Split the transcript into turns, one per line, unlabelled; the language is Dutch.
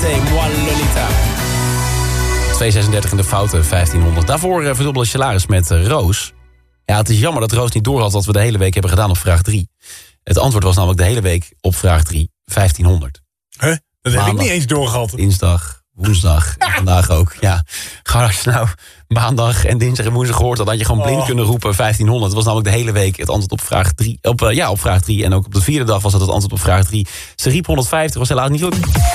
C'est moi Lolita. 2,36 in de foute, 1500. Daarvoor verdubbelde salaris met Roos. Ja, het is jammer dat Roos niet doorhad wat we de hele week hebben gedaan op vraag 3. Het antwoord was namelijk de hele week op vraag 3, 1500.
Huh? Dat heb ik niet eens doorgehad.
Dinsdag, woensdag en vandaag ook. Ja, gewoon als je nou maandag en dinsdag en woensdag gehoord had je gewoon blind kunnen roepen 1500. Dat was namelijk de hele week het antwoord op vraag 3. Op vraag 3. En ook op de vierde dag was dat het antwoord op vraag 3. Ze riep 150, was helaas niet goed.